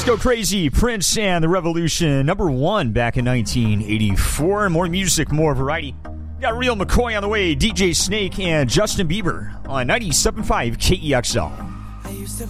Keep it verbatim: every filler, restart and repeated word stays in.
Go Crazy, Prince and the Revolution, number one back in nineteen eighty-four. More music, more variety. Got Real McCoy on the way, D J Snake and Justin Bieber on ninety-seven point five K E X L.